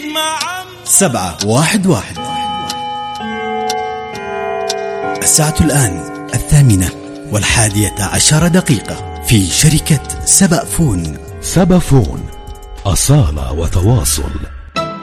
711. الساعة الآن 8:11 في شركة سبأ فون. سبأ فون، أصالة وتواصل.